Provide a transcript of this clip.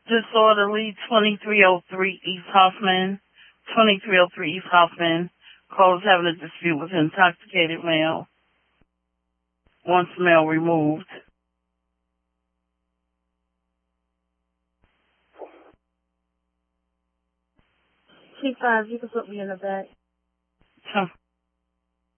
Disorderly 2303 East Hoffman. 2303 East Hoffman. Calls having a dispute with intoxicated male. Wants male removed. T5, you can put me in the back. Huh.